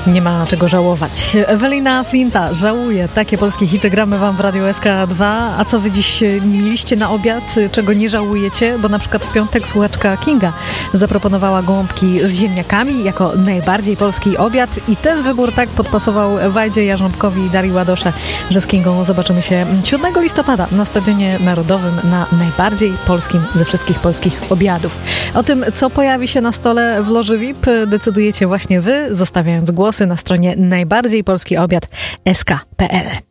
Nie ma czego żałować. Ewelina Flinta żałuje. Takie polskie hity gramy wam w Radiu SK2. A co wy dziś mieliście na obiad, czego nie żałujecie? Bo na przykład w piątek słuchaczka Kinga zaproponowała gołąbki z ziemniakami jako najbardziej polski obiad i ten wybór tak podpasował Wajdzie Jarząbkowi i Darii Ładosze, że z Kingą zobaczymy się 7 listopada na Stadionie Narodowym na najbardziej polskim ze wszystkich polskich obiadów. O tym, co pojawi się na stole w loży VIP, decydujecie właśnie wy, zostawiając głosy na stronie najbardziejpolskiobiad.sk.pl.